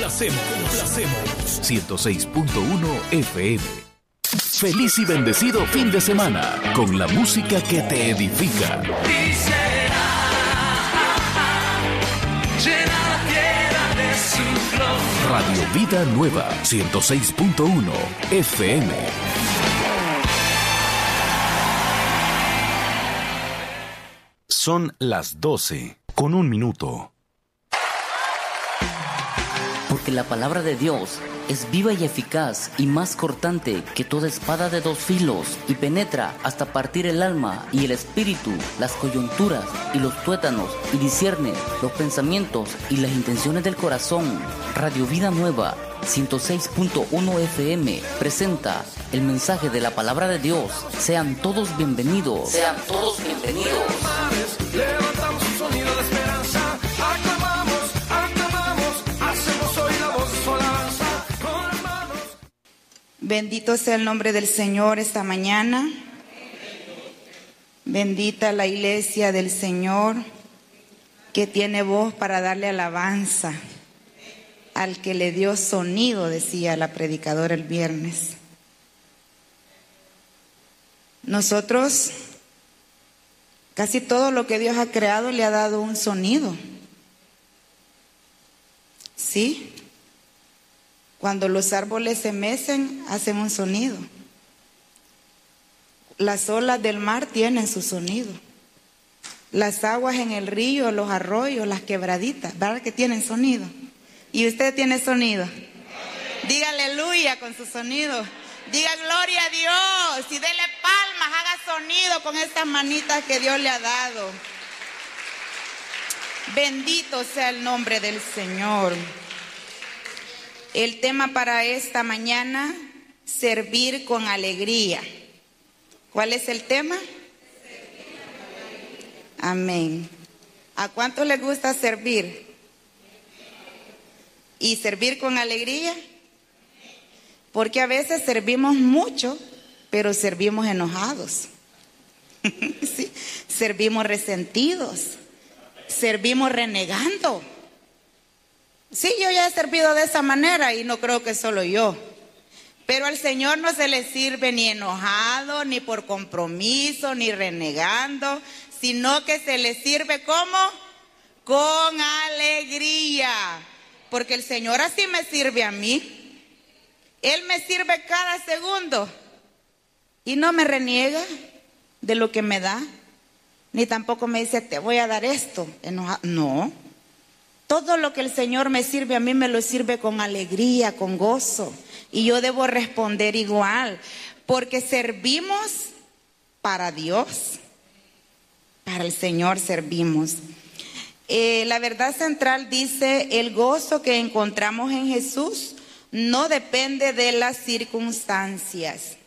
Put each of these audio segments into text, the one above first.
complacemos. 106.1 FM. Feliz y bendecido fin de semana con la música que te edifica. Y será llena la tierra de su gloria. Radio Vida Nueva, 106.1 FM. Son las 12:01. Porque la palabra de Dios es viva y eficaz y más cortante que toda espada de dos filos y penetra hasta partir el alma y el espíritu, las coyunturas y los tuétanos y discierne los pensamientos y las intenciones del corazón. Radio Vida Nueva 106.1 FM presenta el mensaje de la palabra de Dios. Sean todos bienvenidos. Sean todos bienvenidos. Levantamos un sonido de esperanza, aclamamos, hacemos hoy la voz de su alabanza con las manos. Bendito sea el nombre del Señor esta mañana. Bendita la iglesia del Señor que tiene voz para darle alabanza al que le dio sonido, decía la predicadora el viernes. Nosotros, casi todo lo que Dios ha creado le ha dado un sonido. ¿Sí? Cuando los árboles se mecen, hacen un sonido. Las olas del mar tienen su sonido. Las aguas en el río, los arroyos, las quebraditas, ¿verdad que tienen sonido? ¿Y usted tiene sonido? Diga aleluya con su sonido. Diga gloria a Dios y dele palmas, haga sonido con estas manitas que Dios le ha dado. Bendito sea el nombre del Señor. El tema para esta mañana, servir con alegría. ¿Cuál es el tema? Amén. ¿A cuántos les gusta servir? ¿Y servir con alegría? Porque a veces servimos mucho, pero servimos enojados. ¿Sí? Servimos resentidos. Servimos renegando. Sí, yo ya he servido de esa manera y no creo que solo yo. Pero al Señor no se le sirve ni enojado, ni por compromiso, ni renegando, sino que se le sirve ¿cómo? Con alegría. Porque el Señor así me sirve a mí. Él me sirve cada segundo y no me reniega de lo que me da, ni tampoco me dice te voy a dar esto. No, todo lo que el Señor me sirve a mí me lo sirve con alegría, con gozo, y yo debo responder igual, porque servimos para Dios, para el Señor servimos. La verdad central dice: el gozo que encontramos en Jesús no depende de las circunstancias.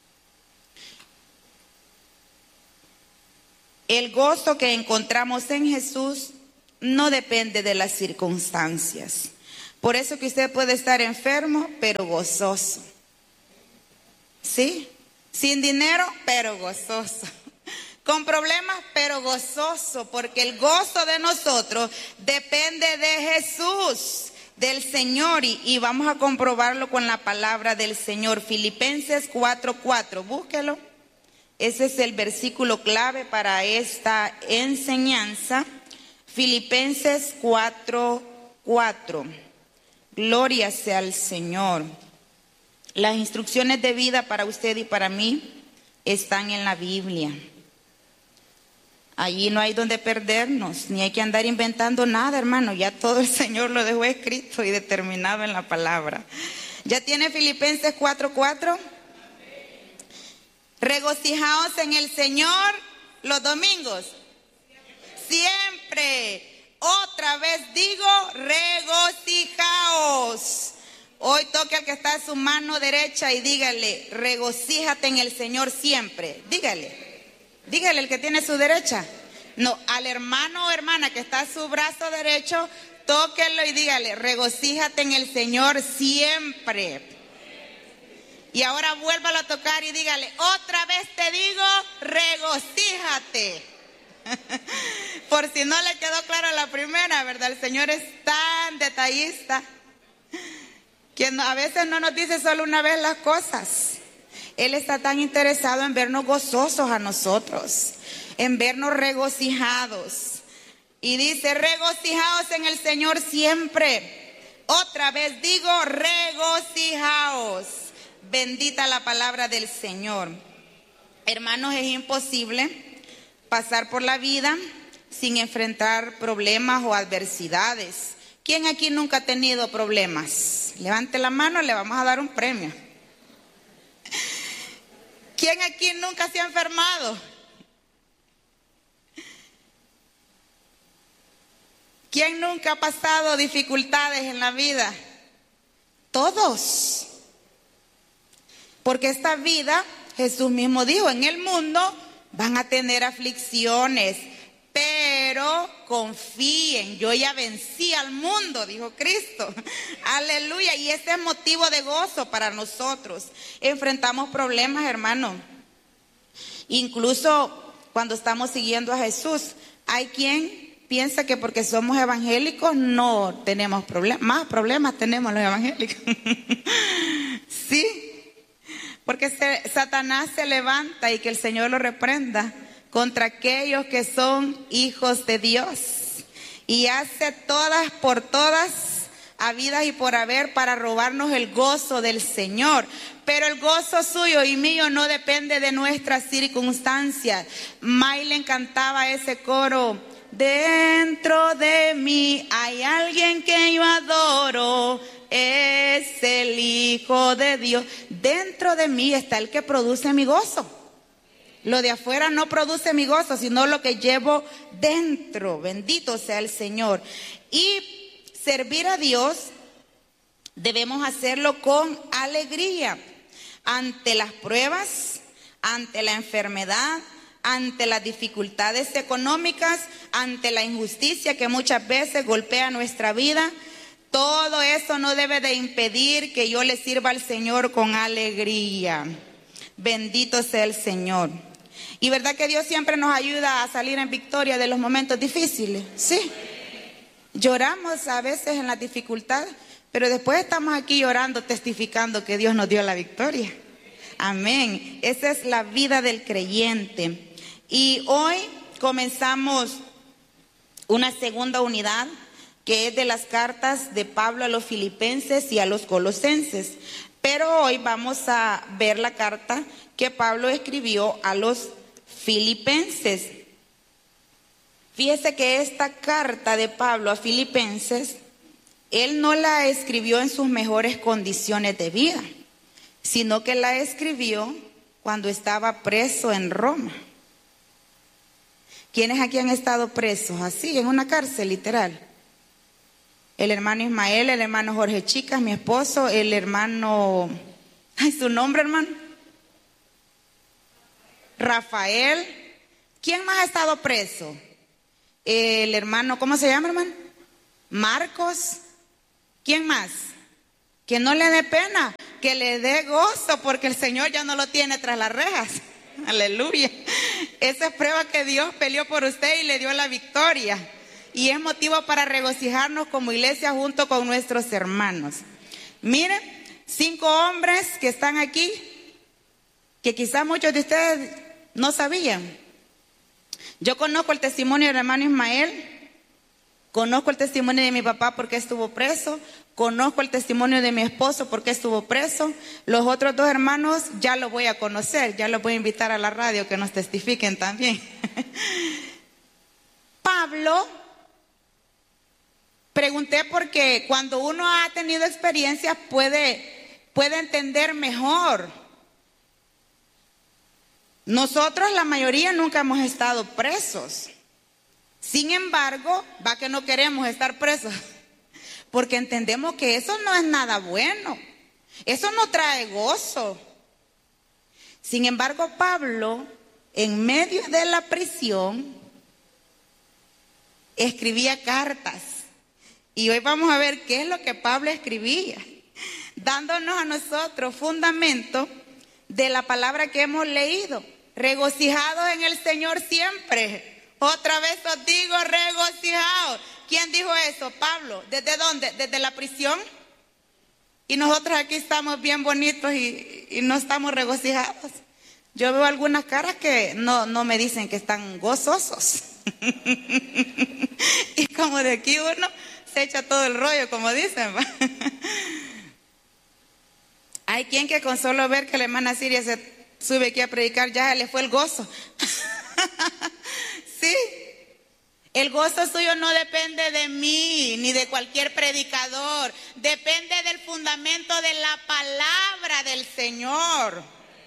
El gozo que encontramos en Jesús no depende de las circunstancias. Por eso que usted puede estar enfermo, pero gozoso. ¿Sí? Sin dinero, pero gozoso. Con problemas, pero gozoso, porque el gozo de nosotros depende de Jesús, del Señor, y vamos a comprobarlo con la palabra del Señor. Filipenses 4:4, búsquelo. Ese es el versículo clave para esta enseñanza. Filipenses 4:4. Gloria sea al Señor. Las instrucciones de vida para usted y para mí están en la Biblia. Allí no hay donde perdernos, ni hay que andar inventando nada, hermano. Ya todo el Señor lo dejó escrito y determinado en la palabra. ¿Ya tiene Filipenses 4:4? Regocijaos en el Señor los domingos. Siempre. Otra vez digo, regocijaos. Hoy toque al que está a su mano derecha y dígale: regocíjate en el Señor siempre. Dígale el que tiene su derecha. No, al hermano o hermana que está a su brazo derecho, tóquelo y dígale: regocíjate en el Señor siempre. Y ahora vuélvalo a tocar y dígale: otra vez te digo, regocíjate. Por si no le quedó claro la primera, ¿verdad? El Señor es tan detallista. Que a veces no nos dice solo una vez las cosas. Él está tan interesado en vernos gozosos a nosotros, en vernos regocijados. Y dice, regocijaos en el Señor siempre. Otra vez digo, regocijaos. Bendita la palabra del Señor. Hermanos, es imposible pasar por la vida sin enfrentar problemas o adversidades. ¿Quién aquí nunca ha tenido problemas? Levante la mano, le vamos a dar un premio. ¿Quién aquí nunca se ha enfermado? ¿Quién nunca ha pasado dificultades en la vida? Todos. Porque esta vida, Jesús mismo dijo, en el mundo van a tener aflicciones, pero confíen, yo ya vencí al mundo, dijo Cristo. Aleluya, y este es motivo de gozo para nosotros. Enfrentamos problemas, hermano. Incluso cuando estamos siguiendo a Jesús, hay quien piensa que porque somos evangélicos no tenemos problemas. Más problemas tenemos los evangélicos. Sí, porque Satanás se levanta, y que el Señor lo reprenda, contra aquellos que son hijos de Dios, y hace todas por todas, habidas y por haber, para robarnos el gozo del Señor. Pero el gozo suyo y mío no depende de nuestras circunstancias. Maylen cantaba ese coro: dentro de mí hay alguien que yo adoro, es el Hijo de Dios. Dentro de mí está el que produce mi gozo. Lo de afuera no produce mi gozo, sino lo que llevo dentro. Bendito sea el Señor. Y servir a Dios debemos hacerlo con alegría. Ante las pruebas, ante la enfermedad, ante las dificultades económicas, ante la injusticia que muchas veces golpea nuestra vida, todo eso no debe de impedir que yo le sirva al Señor con alegría. Bendito sea el Señor. Y verdad que Dios siempre nos ayuda a salir en victoria de los momentos difíciles. Sí. Lloramos a veces en las dificultades, pero después estamos aquí llorando, testificando que Dios nos dio la victoria. Amén. Esa es la vida del creyente. Y hoy comenzamos una segunda unidad, que es de las cartas de Pablo a los filipenses y a los colosenses. Pero hoy vamos a ver la carta que Pablo escribió a los filipenses. Fíjese que esta carta de Pablo a filipenses, él no la escribió en sus mejores condiciones de vida, sino que la escribió cuando estaba preso en Roma. ¿Quiénes aquí han estado presos así, en una cárcel literal? El hermano Ismael, el hermano Jorge Chicas, mi esposo, el hermano, ¿su nombre, hermano? Rafael. ¿Quién más ha estado preso? El hermano, ¿cómo se llama, hermano? Marcos. ¿Quién más? Que no le dé pena, que le dé gozo, porque el Señor ya no lo tiene tras las rejas. Aleluya. Esa es prueba que Dios peleó por usted y le dio la victoria. Y es motivo para regocijarnos como iglesia junto con nuestros hermanos. Miren, 5 hombres que están aquí, que quizás muchos de ustedes no sabían. Yo conozco el testimonio del hermano Ismael, conozco el testimonio de mi papá porque estuvo preso, conozco el testimonio de mi esposo porque estuvo preso. Los otros 2 hermanos ya los voy a conocer, ya los voy a invitar a la radio que nos testifiquen también. Pablo, pregunté porque cuando uno ha tenido experiencias puede entender mejor. Nosotros, la mayoría, nunca hemos estado presos. Sin embargo, va que no queremos estar presos, porque entendemos que eso no es nada bueno. Eso no trae gozo. Sin embargo, Pablo, en medio de la prisión, escribía cartas. Y hoy vamos a ver qué es lo que Pablo escribía, dándonos a nosotros fundamento de la palabra que hemos leído. Regocijados en el Señor siempre. Otra vez os digo, regocijados. ¿Quién dijo eso? Pablo. ¿Desde dónde? ¿Desde la prisión? Y nosotros aquí estamos bien bonitos y no estamos regocijados. Yo veo algunas caras que no me dicen que están gozosos. Y como de aquí uno se echa todo el rollo, como dicen, ¿va? Hay quien que con solo ver que la hermana Siria se sube aquí a predicar, ya se le fue el gozo. Sí. El gozo suyo no depende de mí ni de cualquier predicador. Depende del fundamento de la palabra del Señor.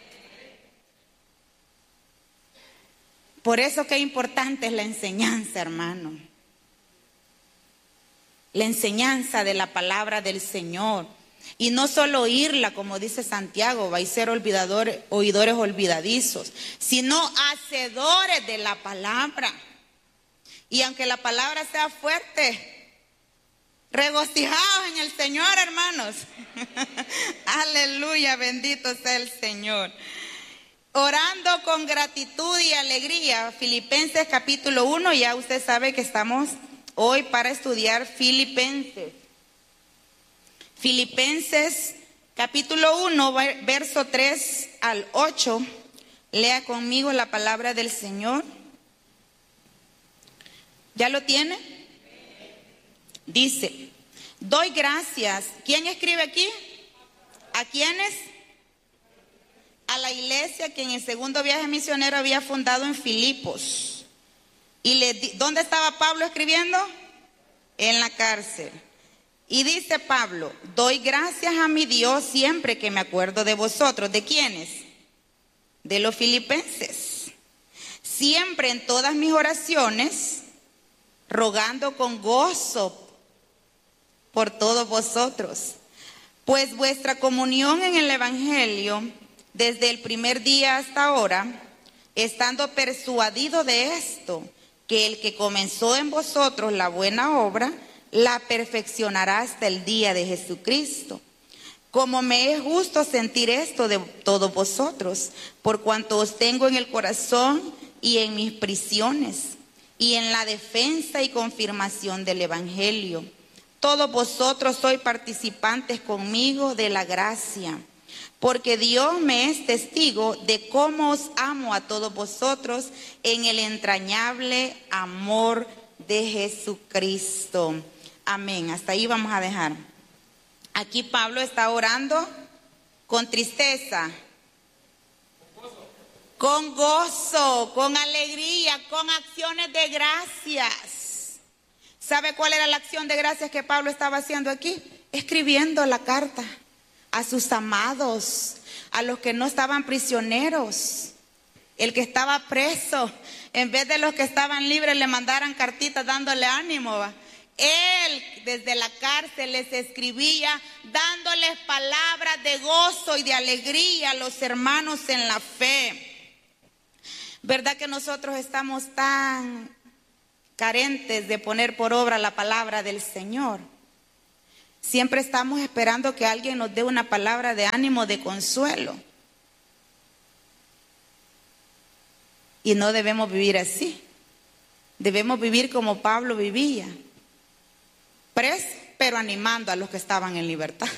Por eso qué importante es la enseñanza, hermano. La enseñanza de la palabra del Señor. Y no solo oírla, como dice Santiago, va a ser oidores olvidadizos, sino hacedores de la palabra. Y aunque la palabra sea fuerte, regocijaos en el Señor, hermanos. Aleluya, bendito sea el Señor. Orando con gratitud y alegría, Filipenses capítulo 1, ya usted sabe que estamos hoy para estudiar Filipenses. Filipenses capítulo 1, verso 3 al 8, lea conmigo la palabra del Señor. ¿Ya lo tiene? Dice, doy gracias. ¿Quién escribe aquí? ¿A quiénes? A la iglesia que en el segundo viaje misionero había fundado en Filipos. ¿Dónde estaba Pablo escribiendo? En la cárcel. Y dice Pablo, doy gracias a mi Dios siempre que me acuerdo de vosotros. ¿De quiénes? De los filipenses. Siempre en todas mis oraciones, rogando con gozo por todos vosotros, pues vuestra comunión en el Evangelio, desde el primer día hasta ahora, estando persuadido de esto, que el que comenzó en vosotros la buena obra, la perfeccionará hasta el día de Jesucristo. Como me es justo sentir esto de todos vosotros, por cuanto os tengo en el corazón y en mis prisiones, y en la defensa y confirmación del Evangelio. Todos vosotros sois participantes conmigo de la gracia, porque Dios me es testigo de cómo os amo a todos vosotros en el entrañable amor de Jesucristo. Amén. Hasta ahí vamos a dejar. Aquí Pablo está orando con tristeza, con gozo, con alegría, con acciones de gracias. ¿Sabe cuál era la acción de gracias que Pablo estaba haciendo aquí? Escribiendo la carta a sus amados, a los que no estaban prisioneros. El que estaba preso, en vez de los que estaban libres le mandaran cartitas dándole ánimo, ¿va? Él desde la cárcel les escribía dándoles palabras de gozo y de alegría a los hermanos en la fe. ¿Verdad que nosotros estamos tan carentes de poner por obra la palabra del Señor? Siempre estamos esperando que alguien nos dé una palabra de ánimo, de consuelo. Y no debemos vivir así. Debemos vivir como Pablo vivía. Preso, pero animando a los que estaban en libertad.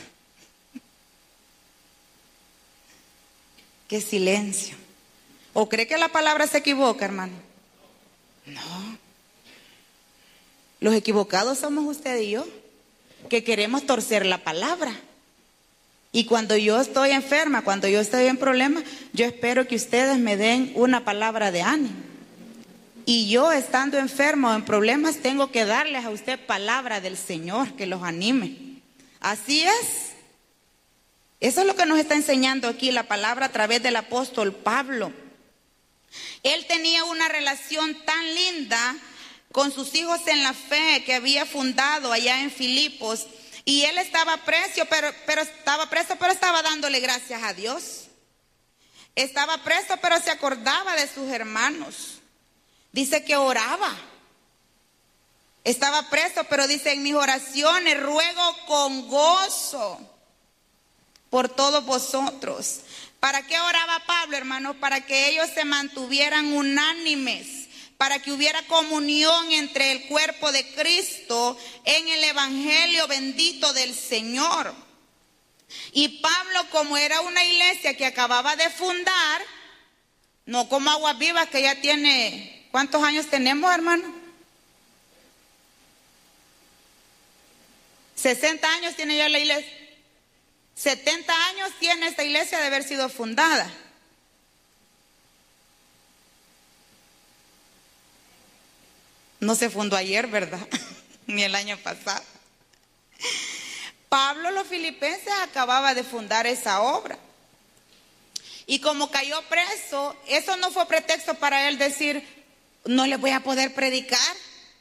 Qué silencio. ¿O cree que la palabra se equivoca, hermano? No. Los equivocados somos usted y yo, que queremos torcer la palabra. Y cuando yo estoy enferma, cuando yo estoy en problemas, yo espero que ustedes me den una palabra de ánimo. Y yo estando enfermo o en problemas, tengo que darles a usted palabra del Señor que los anime. Así es. Eso es lo que nos está enseñando aquí la palabra a través del apóstol Pablo. Él tenía una relación tan linda con sus hijos en la fe que había fundado allá en Filipos. Y él estaba preso, pero estaba dándole gracias a Dios. Estaba preso, pero se acordaba de sus hermanos. Dice que oraba. Estaba preso, pero dice, en mis oraciones ruego con gozo por todos vosotros. ¿Para qué oraba Pablo, hermanos? Para que ellos se mantuvieran unánimes, para que hubiera comunión entre el cuerpo de Cristo en el Evangelio bendito del Señor. Y Pablo, como era una iglesia que acababa de fundar, no como Aguas Vivas, que ya tiene, ¿cuántos años tenemos, hermano? 60 años tiene ya la iglesia. 70 años tiene esta iglesia de haber sido fundada. No se fundó ayer, ¿verdad? Ni el año pasado. Pablo, los filipenses, acababa de fundar esa obra. Y como cayó preso, eso no fue pretexto para él decir, no le voy a poder predicar.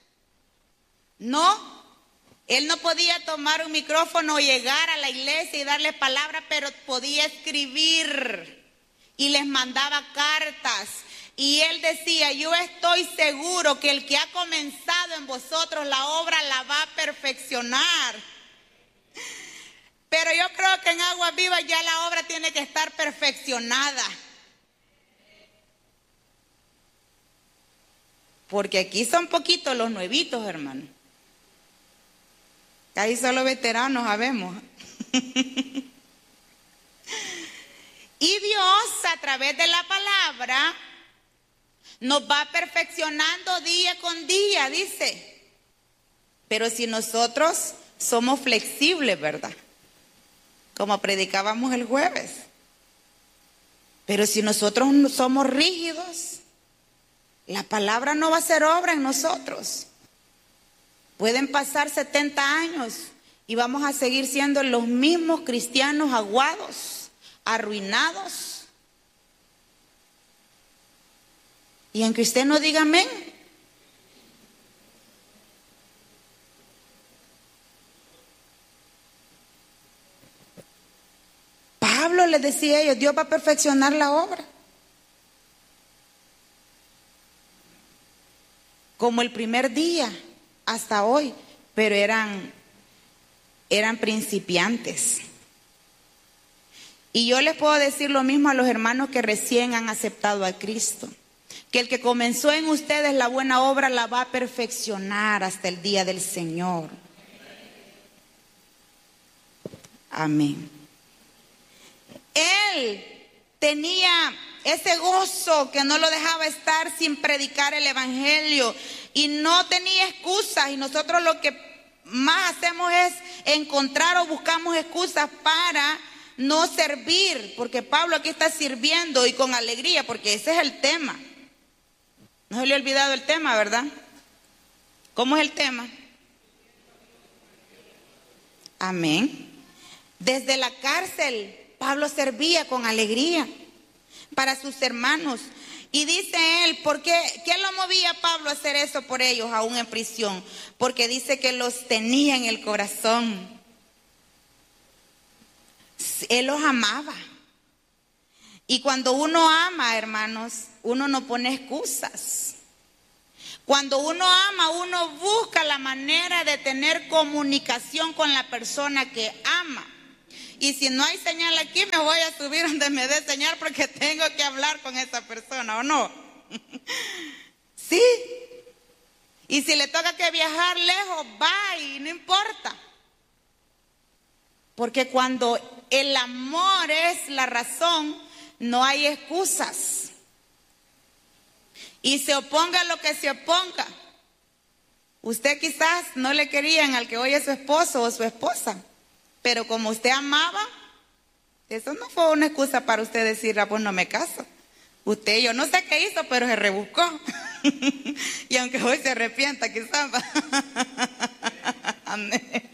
No, él no podía tomar un micrófono, llegar a la iglesia y darle palabra, pero podía escribir y les mandaba cartas. Y él decía, yo estoy seguro que el que ha comenzado en vosotros la obra la va a perfeccionar. Pero yo creo que en Aguas Vivas ya la obra tiene que estar perfeccionada. Porque aquí son poquitos los nuevitos, hermano. Ahí solo veteranos sabemos. Y Dios, a través de la palabra, nos va perfeccionando día con día, dice. Pero si nosotros somos flexibles, ¿verdad? Como predicábamos el jueves. Pero si nosotros somos rígidos, la palabra no va a hacer obra en nosotros. Pueden pasar 70 años y vamos a seguir siendo los mismos cristianos aguados, arruinados. Y aunque usted no diga amén, Pablo les decía a ellos, Dios va a perfeccionar la obra. Como el primer día hasta hoy, pero eran principiantes. Y yo les puedo decir lo mismo a los hermanos que recién han aceptado a Cristo, que el que comenzó en ustedes la buena obra la va a perfeccionar hasta el día del Señor. Amén. Él tenía ese gozo que no lo dejaba estar sin predicar el evangelio y no tenía excusas, y nosotros lo que más hacemos es encontrar o buscamos excusas para no servir, porque Pablo aquí está sirviendo y con alegría, porque ese es el tema. No se le ha olvidado el tema, ¿verdad? ¿Cómo es el tema? Amén. Desde la cárcel Pablo servía con alegría para sus hermanos. Y dice él, ¿por qué lo movía a Pablo a hacer eso por ellos, aún en prisión? Porque dice que los tenía en el corazón. Él los amaba. Y cuando uno ama, hermanos, uno no pone excusas. Cuando uno ama, uno busca la manera de tener comunicación con la persona que ama. Y si no hay señal aquí, me voy a subir donde me dé señal porque tengo que hablar con esa persona, ¿o no? Sí. Y si le toca que viajar lejos, va y no importa. Porque cuando el amor es la razón, no hay excusas. Y se oponga lo que se oponga. Usted quizás no le querían al que hoy es su esposo o su esposa. Pero como usted amaba, eso no fue una excusa para usted decir, pues no me caso. Usted, yo no sé qué hizo, pero se rebuscó. Y aunque hoy se arrepienta, quizás. Amén.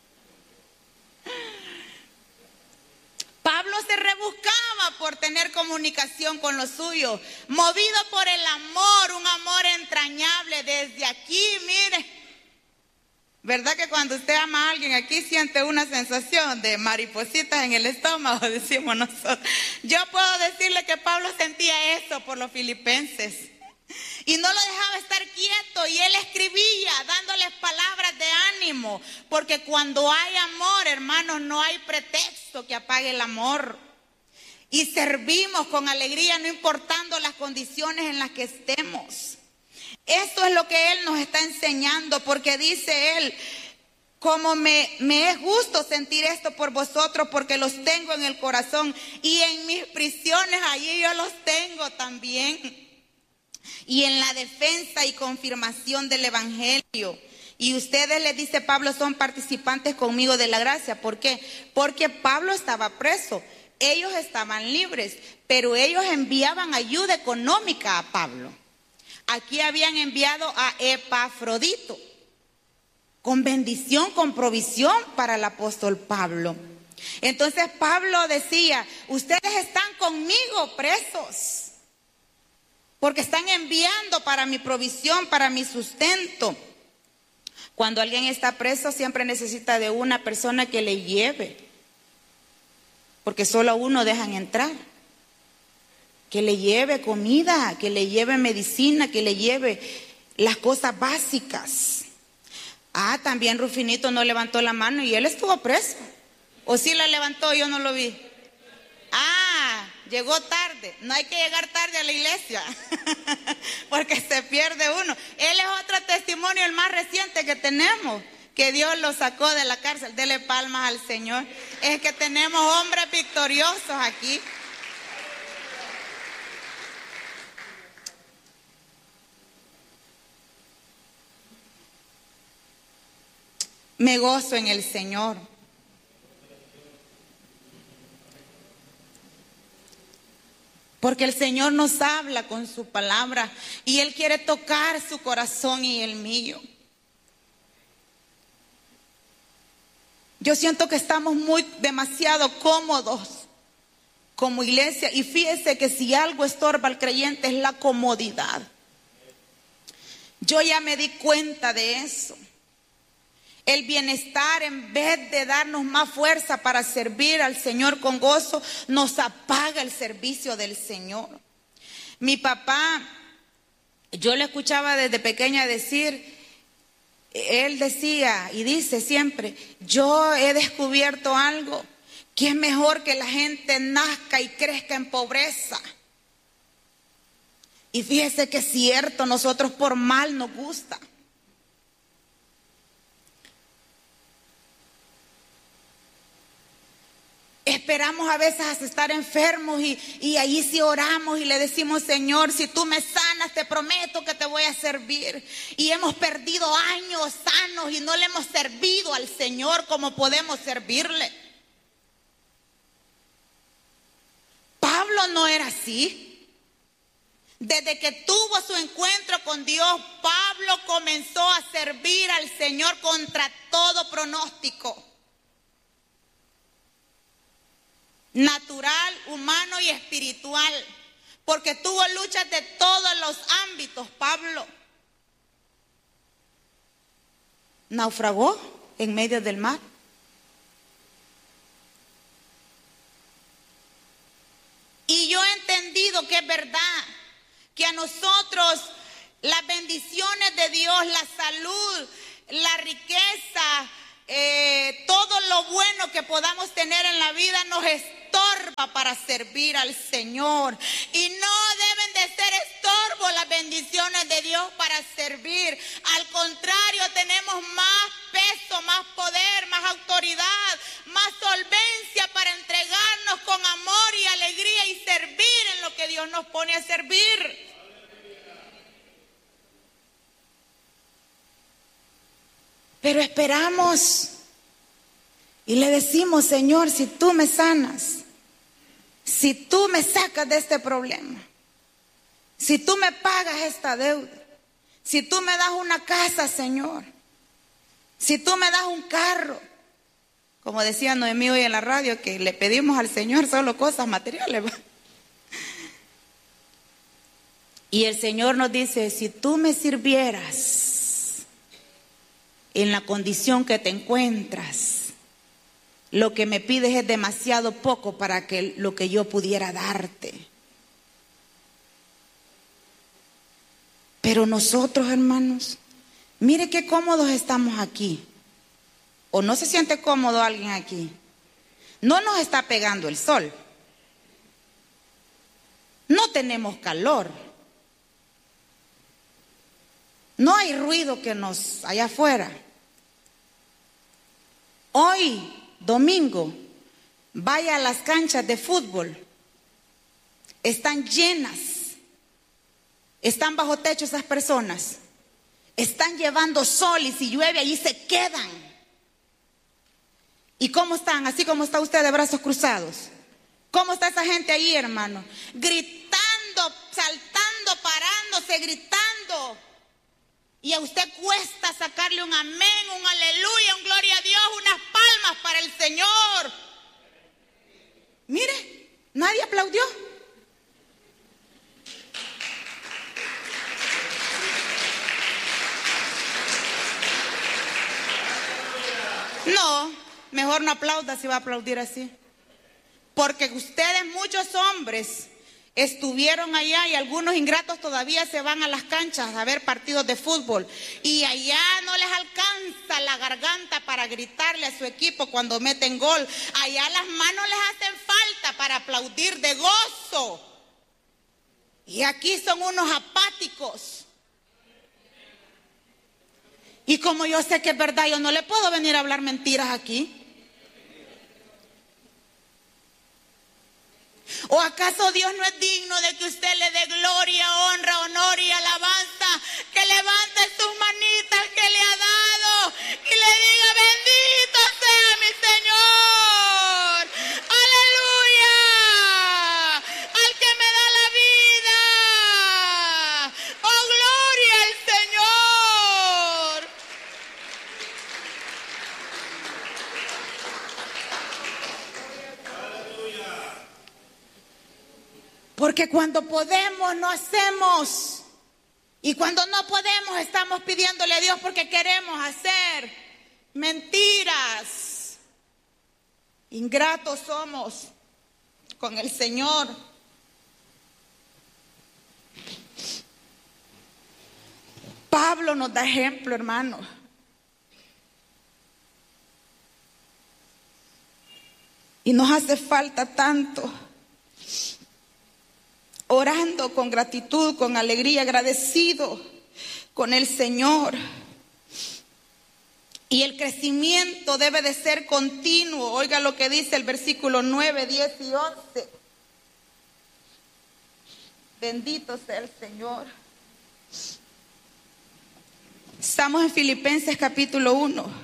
Pablo se rebuscaba por tener comunicación con los suyos, movido por el amor, un amor entrañable desde aquí, mire. ¿Verdad que cuando usted ama a alguien aquí siente una sensación de maripositas en el estómago, decimos nosotros? Yo puedo decirle que Pablo sentía eso por los filipenses. Y no lo dejaba estar quieto, y él escribía dándoles palabras de ánimo, porque cuando hay amor, hermanos, no hay pretexto que apague el amor. Y servimos con alegría, no importando las condiciones en las que estemos. Esto es lo que él nos está enseñando, porque dice él, como me es justo sentir esto por vosotros, porque los tengo en el corazón, y en mis prisiones allí yo los tengo también, y en la defensa y confirmación del evangelio. Y ustedes, les dice Pablo, son participantes conmigo de la gracia. ¿Por qué? Porque Pablo estaba preso, ellos estaban libres, pero ellos enviaban ayuda económica a Pablo. Aquí habían enviado a Epafrodito con bendición, con provisión para el apóstol Pablo. Entonces Pablo decía, ustedes están conmigo presos, porque están enviando para mi provisión, para mi sustento. Cuando alguien está preso, siempre necesita de una persona que le lleve, porque solo a uno dejan entrar. Que le lleve comida, que le lleve medicina, que le lleve las cosas básicas. También Rufinito no levantó la mano y él estuvo preso. ¿O sí la levantó? Yo no lo vi. Llegó tarde. No hay que llegar tarde a la iglesia porque se pierde uno. Él es otro testimonio, el más reciente que tenemos, que Dios lo sacó de la cárcel. Dele palmas al Señor. Es que tenemos hombres victoriosos aquí. Me gozo en el Señor. Porque el Señor nos habla con su palabra y Él quiere tocar su corazón y el mío. Yo siento que estamos demasiado cómodos como iglesia, y fíjese que si algo estorba al creyente es la comodidad. Yo ya me di cuenta de eso. El bienestar, en vez de darnos más fuerza para servir al Señor con gozo, nos apaga el servicio del Señor. Mi papá, yo le escuchaba desde pequeña decir, él decía y dice siempre, yo he descubierto algo, que es mejor que la gente nazca y crezca en pobreza. Y fíjese que es cierto, nosotros por mal nos gusta. Esperamos a veces hasta estar enfermos y ahí sí oramos y le decimos, Señor, si tú me sanas, te prometo que te voy a servir. Y hemos perdido años sanos y no le hemos servido al Señor como podemos servirle. Pablo no era así. Desde que tuvo su encuentro con Dios, Pablo comenzó a servir al Señor contra todo pronóstico. Natural, humano y espiritual, porque tuvo luchas de todos los ámbitos. Pablo naufragó en medio del mar. Y yo he entendido que es verdad, que a nosotros las bendiciones de Dios, la salud, la riqueza, todo lo bueno que podamos tener en la vida nos estorba para servir al Señor. Y no deben de ser estorbo las bendiciones de Dios para servir. Al contrario, tenemos más peso, más poder, más autoridad, más solvencia para entregarnos con amor y alegría y servir en lo que Dios nos pone a servir. Pero esperamos y le decimos, Señor, si tú me sanas, si tú me sacas de este problema, si tú me pagas esta deuda, si tú me das una casa, Señor, si tú me das un carro, como decía Noemí hoy en la radio, que le pedimos al Señor solo cosas materiales, ¿va? Y el Señor nos dice, si tú me sirvieras en la condición que te encuentras, lo que me pides es demasiado poco para que lo que yo pudiera darte. Pero nosotros, hermanos, mire qué cómodos estamos aquí. ¿O no se siente cómodo alguien aquí? No nos está pegando el sol. No tenemos calor. No hay ruido que nos allá afuera. Hoy, domingo, vaya a las canchas de fútbol. Están llenas. Están bajo techo esas personas. Están llevando sol y si llueve allí se quedan. ¿Y cómo están? Así como está usted de brazos cruzados. ¿Cómo está esa gente ahí, hermano? Gritando, saltando, parándose, gritando. Y a usted cuesta sacarle un amén, un aleluya, un gloria a Dios, unas palmas para el Señor. Mire, nadie aplaudió. No, mejor no aplauda si va a aplaudir así. Porque ustedes, muchos hombres, estuvieron allá y algunos ingratos todavía se van a las canchas a ver partidos de fútbol. Y allá no les alcanza la garganta para gritarle a su equipo cuando meten gol. Allá las manos les hacen falta para aplaudir de gozo. Y aquí son unos apáticos. Y como yo sé que es verdad, yo no le puedo venir a hablar mentiras aquí. ¿O acaso Dios no es digno de que usted le dé gloria, honra, honor y alabanza? Que levante sus manitas que le ha dado y le diga: bendito sea mi Señor. Aleluya. Al que me da la vida. Oh, gloria al Señor. Porque cuando podemos no hacemos. Y cuando no podemos estamos pidiéndole a Dios porque queremos hacer. Mentiras. Ingratos somos con el Señor. Pablo nos da ejemplo, hermano. Y nos hace falta tanto. Orando con gratitud, con alegría, agradecido con el Señor. Y el crecimiento debe de ser continuo. Oiga lo que dice el versículo 9, 10 y 11. Bendito sea el Señor. Estamos en Filipenses capítulo 1,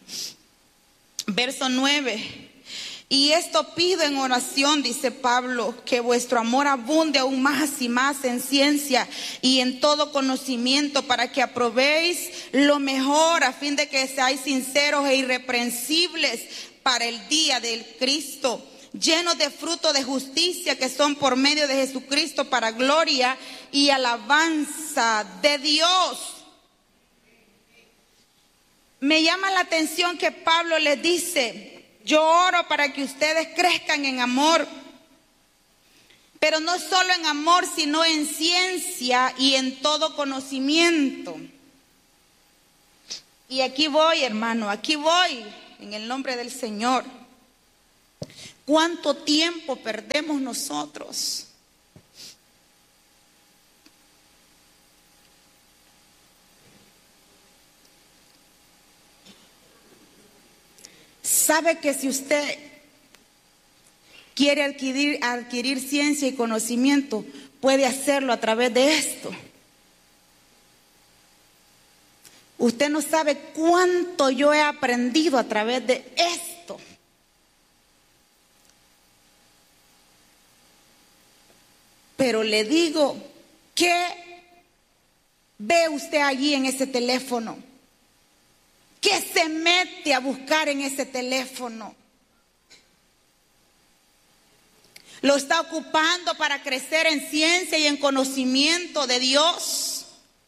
verso 9. Y esto pido en oración, dice Pablo, que vuestro amor abunde aún más y más en ciencia y en todo conocimiento, para que aprobéis lo mejor, a fin de que seáis sinceros e irreprensibles para el día del Cristo, llenos de fruto de justicia que son por medio de Jesucristo para gloria y alabanza de Dios. Me llama la atención que Pablo les dice: yo oro para que ustedes crezcan en amor, pero no solo en amor, sino en ciencia y en todo conocimiento. Y aquí voy, hermano, aquí voy, en el nombre del Señor. ¿Cuánto tiempo perdemos nosotros? ¿Sabe que si usted quiere adquirir ciencia y conocimiento, puede hacerlo a través de esto? Usted no sabe cuánto yo he aprendido a través de esto. Pero le digo, ¿qué ve usted allí en ese teléfono? ¿Qué se mete a buscar en ese teléfono? ¿Lo está ocupando para crecer en ciencia y en conocimiento de Dios?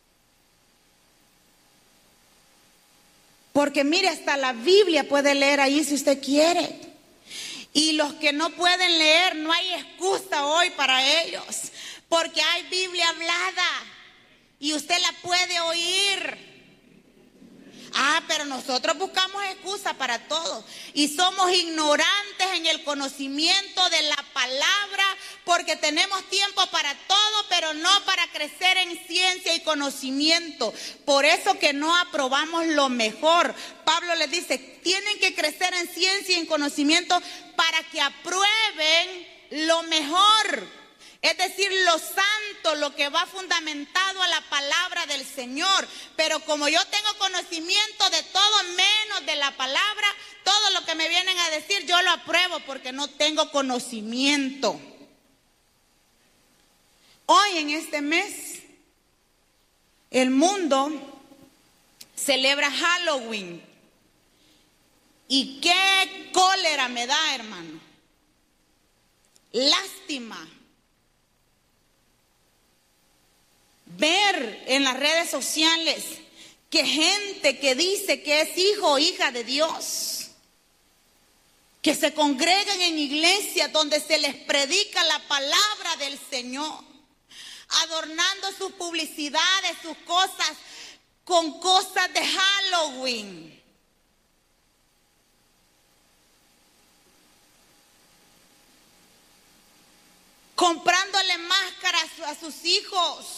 Porque mire, hasta la Biblia puede leer ahí si usted quiere. Y los que no pueden leer, no hay excusa hoy para ellos. Porque hay Biblia hablada y usted la puede oír. Pero nosotros buscamos excusa para todo y somos ignorantes en el conocimiento de la palabra, porque tenemos tiempo para todo, pero pero no para crecer en ciencia y conocimiento. Por eso que no aprobamos lo mejor. Pablo les dice, tienen que crecer en ciencia y en conocimiento para que aprueben lo mejor. Es decir, lo santo, lo que va fundamentado a la palabra del Señor. Pero como yo tengo conocimiento de todo menos de la palabra, todo lo que me vienen a decir yo lo apruebo porque no tengo conocimiento. Hoy en este mes, el mundo celebra Halloween. Y qué cólera me da, hermano. Lástima ver en las redes sociales que gente que dice que es hijo o hija de Dios, que se congregan en iglesias donde se les predica la palabra del Señor, adornando sus publicidades, sus cosas, con cosas de Halloween. Comprándole máscaras a sus hijos.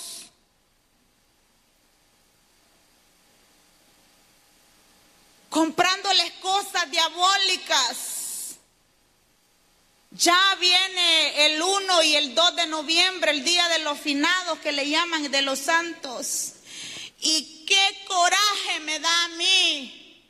Comprándoles cosas diabólicas. Ya viene el 1 y el 2 de noviembre, el día de los finados que le llaman, de los santos. Y qué coraje me da a mí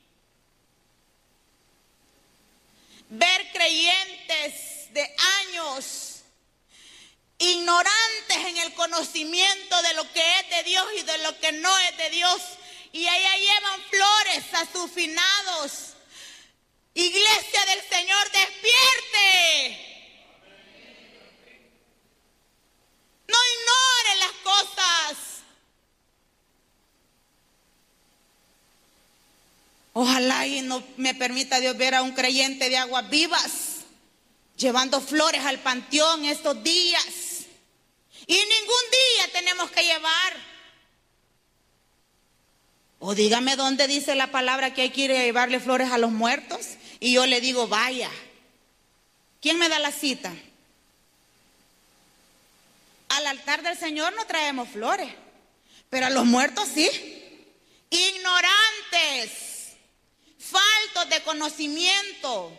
ver creyentes de años ignorantes en el conocimiento de lo que es de Dios y de lo que no es de Dios. Y allá llevan flores a sus finados. Iglesia del Señor, despierte. No ignore las cosas. Ojalá y no me permita Dios ver a un creyente de Aguas Vivas llevando flores al panteón estos días. Y ningún día tenemos que llevar. O dígame dónde dice la palabra que hay que ir a llevarle flores a los muertos. Y yo le digo, vaya. ¿Quién me da la cita? Al altar del Señor no traemos flores, pero a los muertos sí. Ignorantes, faltos de conocimiento.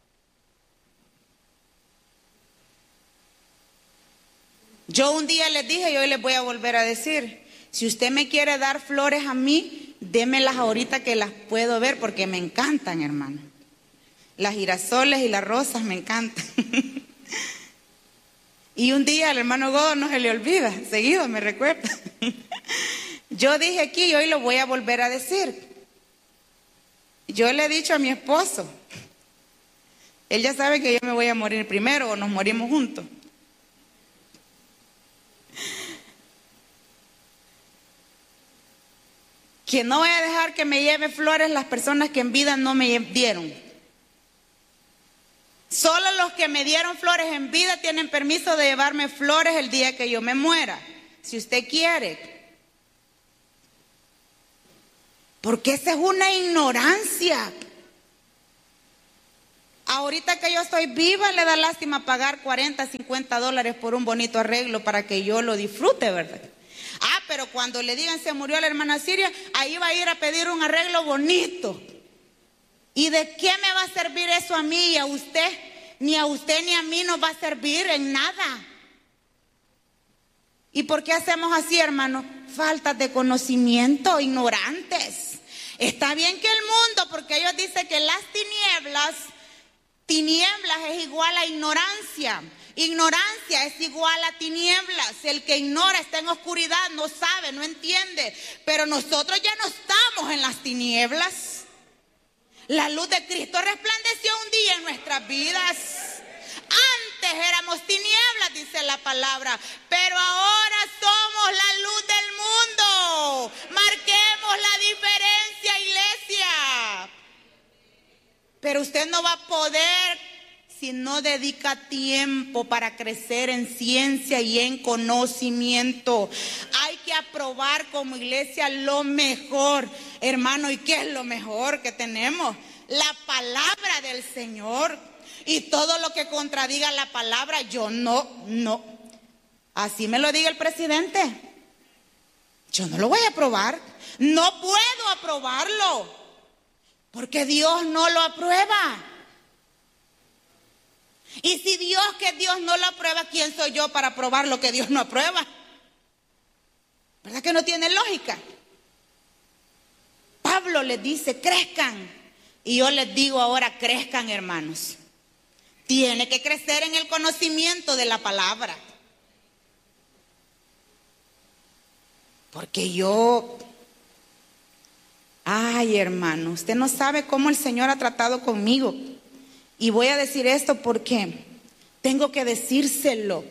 Yo un día les dije y hoy les voy a volver a decir, si usted me quiere dar flores a mí, démelas ahorita que las puedo ver porque me encantan, hermano. Las girasoles y las rosas me encantan. Y un día al hermano Godo no se le olvida, seguido me recuerda. Yo dije aquí y hoy lo voy a volver a decir. Yo le he dicho a mi esposo, él ya sabe que yo me voy a morir primero o nos morimos juntos. Que no voy a dejar que me lleve flores las personas que en vida no me dieron. Solo los que me dieron flores en vida tienen permiso de llevarme flores el día que yo me muera, si usted quiere. Porque esa es una ignorancia. Ahorita que yo estoy viva, le da lástima pagar $40, $50 por un bonito arreglo para que yo lo disfrute, ¿verdad? Ah, pero cuando le digan se murió la hermana Siria, ahí va a ir a pedir un arreglo bonito. ¿Y de qué me va a servir eso a mí y a usted? Ni a usted ni a mí nos va a servir en nada. ¿Y por qué hacemos así, hermano? Falta de conocimiento, ignorantes. Está bien que el mundo, porque ellos dicen que las tinieblas es igual a ignorancia. Ignorancia es igual a tinieblas. El que ignora está en oscuridad, no sabe, no entiende. Pero nosotros ya no estamos en las tinieblas. La luz de Cristo resplandeció un día en nuestras vidas. Antes éramos tinieblas, dice la palabra, pero ahora somos la luz del mundo. Marquemos la diferencia, iglesia. Pero usted no va a poder si no dedica tiempo para crecer en ciencia y en conocimiento. Hay que aprobar como iglesia lo mejor, hermano. ¿Y qué es lo mejor que tenemos? La palabra del Señor. Y todo lo que contradiga la palabra, yo no. Así me lo diga el presidente. Yo no lo voy a aprobar. No puedo aprobarlo, porque Dios no lo aprueba. Y si Dios no lo aprueba, ¿quién soy yo para aprobar lo que Dios no aprueba? ¿Verdad que no tiene lógica? Pablo les dice, crezcan. Y yo les digo ahora, crezcan, hermanos. Tiene que crecer en el conocimiento de la palabra. Porque ay, hermano, usted no sabe cómo el Señor ha tratado conmigo. Y voy a decir esto porque tengo que decírselo.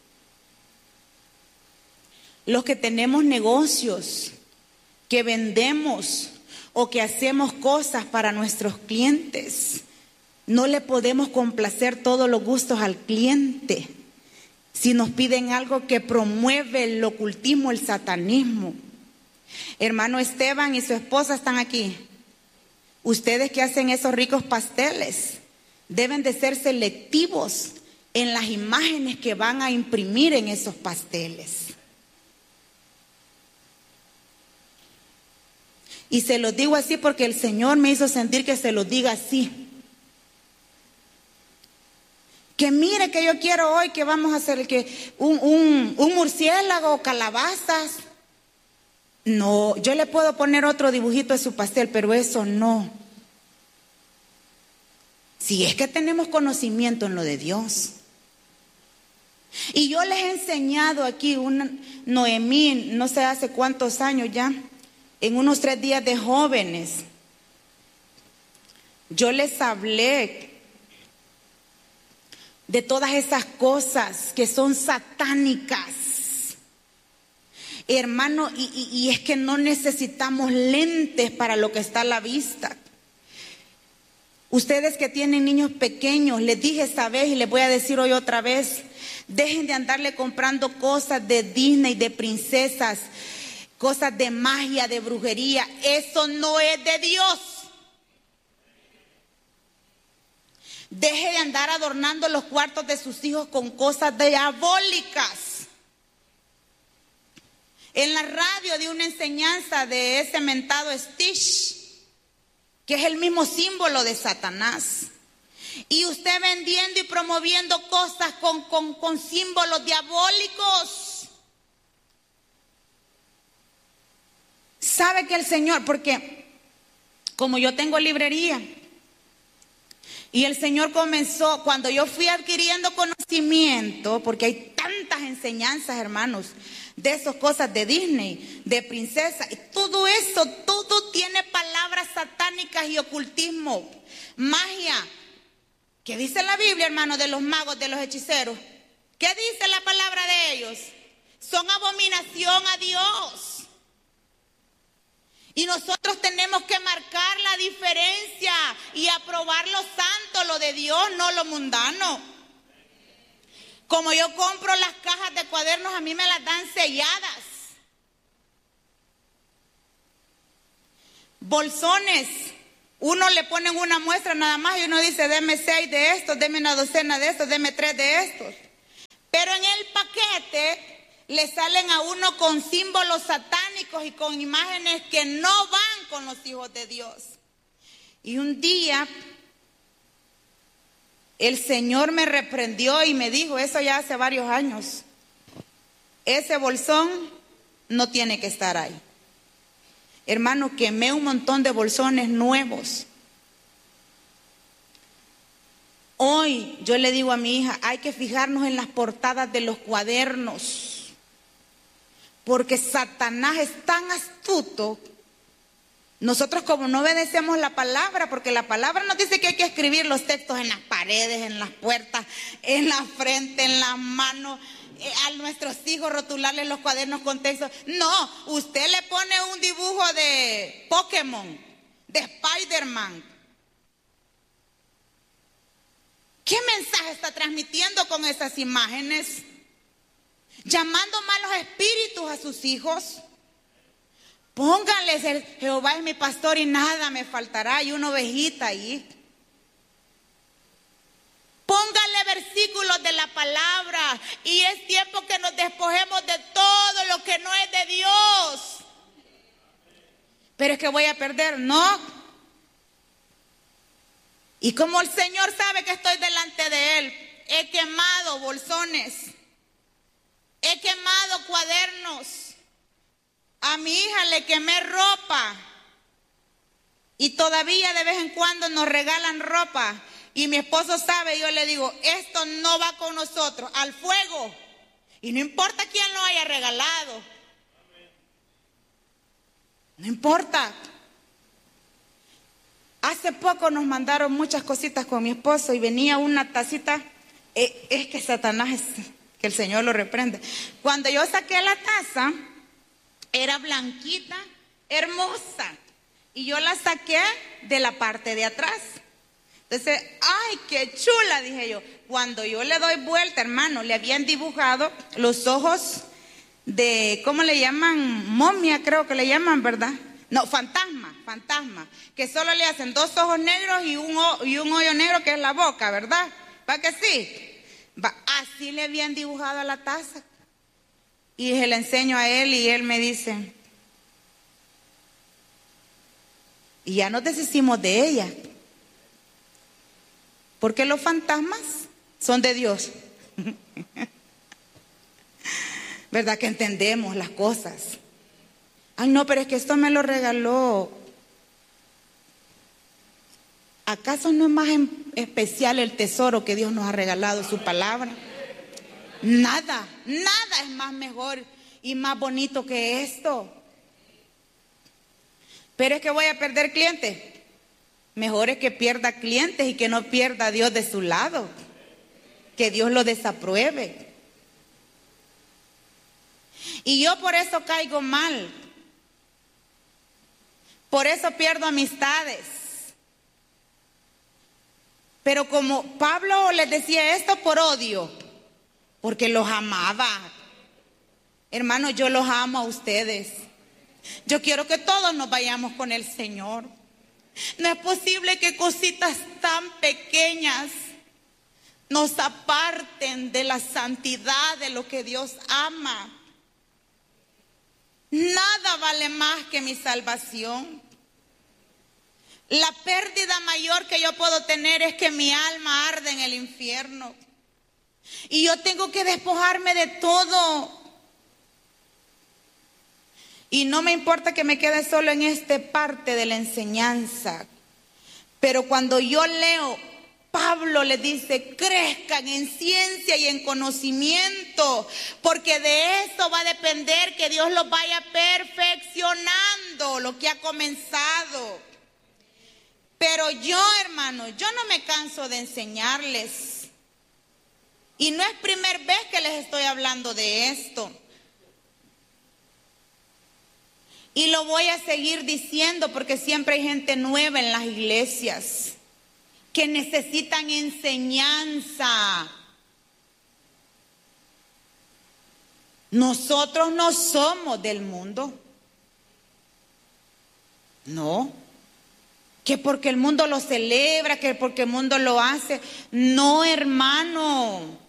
Los que tenemos negocios, que vendemos o que hacemos cosas para nuestros clientes, no le podemos complacer todos los gustos al cliente. Si nos piden algo que promueve el ocultismo, el satanismo. Hermano Esteban y su esposa están aquí. Ustedes que hacen esos ricos pasteles deben de ser selectivos en las imágenes que van a imprimir en esos pasteles. Y se los digo así porque el Señor me hizo sentir que se los diga así. Que mire que yo quiero hoy que vamos a hacer un murciélago, calabazas. No, yo le puedo poner otro dibujito a su pastel, pero eso no. Si es que tenemos conocimiento en lo de Dios. Y yo les he enseñado aquí, Noemí, no sé hace cuántos años ya, en unos 3 días de jóvenes, yo les hablé de todas esas cosas que son satánicas. Hermano, y es que no necesitamos lentes para lo que está a la vista. Ustedes que tienen niños pequeños, les dije esta vez y les voy a decir hoy otra vez, dejen de andarle comprando cosas de Disney, de princesas, cosas de magia, de brujería. Eso no es de Dios. Deje de andar adornando los cuartos de sus hijos con cosas diabólicas. En la radio di una enseñanza de ese mentado Stitch, que es el mismo símbolo de Satanás. Y usted vendiendo y promoviendo cosas con símbolos diabólicos. ¿Sabe que el Señor, porque como yo tengo librería, y el Señor comenzó, cuando yo fui adquiriendo conocimiento, porque hay tantas enseñanzas, hermanos, de esas cosas de Disney, de princesa, y todo eso, todo tiene palabras satánicas y ocultismo, magia. ¿Qué dice la Biblia, hermano, de los magos, de los hechiceros? ¿Qué dice la palabra de ellos? Son abominación a Dios. Y nosotros tenemos que marcar la diferencia y aprobar lo santo, lo de Dios, no lo mundano. Como yo compro las cajas de cuadernos, a mí me las dan selladas. Bolsones, uno le ponen una muestra nada más y uno dice, deme 6 de estos, deme una docena de estos, deme 3 de estos. Pero en el paquete le salen a uno con símbolos satánicos y con imágenes que no van con los hijos de Dios. Y un día el Señor me reprendió y me dijo, eso ya hace varios años, ese bolsón no tiene que estar ahí. Hermano, quemé un montón de bolsones nuevos. Hoy yo le digo a mi hija, hay que fijarnos en las portadas de los cuadernos. Porque Satanás es tan astuto. Nosotros como no obedecemos la palabra, porque la palabra nos dice que hay que escribir los textos en las paredes, en las puertas, en la frente, en las manos, a nuestros hijos rotularles los cuadernos con textos. No, usted le pone un dibujo de Pokémon, de Spider-Man. ¿Qué mensaje está transmitiendo con esas imágenes? Llamando malos espíritus a sus hijos. Pónganles el Jehová es mi pastor y nada me faltará, y una ovejita ahí. Pónganle versículos de la palabra y es tiempo que nos despojemos de todo lo que no es de Dios. Pero es que voy a perder, no. Y como el Señor sabe que estoy delante de Él, he quemado bolsones, he quemado cuadernos, a mi hija le quemé ropa y todavía de vez en cuando nos regalan ropa y mi esposo sabe, yo le digo, esto no va con nosotros, al fuego, y no importa quién lo haya regalado, no importa. Hace poco nos mandaron muchas cositas con mi esposo y venía una tacita, es que Satanás, que el Señor lo reprende. Cuando yo saqué la taza, era blanquita, hermosa, y yo la saqué de la parte de atrás. Entonces, ¡ay, qué chula!, dije yo. Cuando yo le doy vuelta, hermano, le habían dibujado los ojos de, ¿cómo le llaman? Momia, creo que le llaman, ¿verdad? No, fantasma, que solo le hacen 2 ojos negros y un hoyo negro que es la boca, ¿verdad? ¿Para que sí? Así le habían dibujado a la taza. Y se la enseño a él y él me dice, y ya nos deshicimos de ella, porque los fantasmas son de Dios. ¿Verdad que entendemos las cosas? Ay, no, pero es que esto me lo regaló. ¿Acaso no es más especial el tesoro que Dios nos ha regalado, su palabra? Nada es más mejor y más bonito que esto. Pero es que voy a perder clientes. Mejor es que pierda clientes y que no pierda a Dios de su lado. Que Dios lo desapruebe. Y yo por eso caigo mal. Por eso pierdo amistades. Pero como Pablo les decía esto por odio, porque los amaba. Hermanos, yo los amo a ustedes. Yo quiero que todos nos vayamos con el Señor. No es posible que cositas tan pequeñas nos aparten de la santidad de lo que Dios ama. Nada vale más que mi salvación. La pérdida mayor que yo puedo tener es que mi alma arde en el infierno. Y yo tengo que despojarme de todo. Y no me importa que me quede solo en esta parte de la enseñanza. Pero cuando yo leo, Pablo le dice, crezcan en ciencia y en conocimiento, porque de eso va a depender que Dios los vaya perfeccionando, lo que ha comenzado. Pero yo, hermano, yo no me canso de enseñarles. Y no es primera vez que les estoy hablando de esto. Y lo voy a seguir diciendo porque siempre hay gente nueva en las iglesias que necesitan enseñanza. Nosotros no somos del mundo. No. Que porque el mundo lo celebra, que porque el mundo lo hace. No, hermano.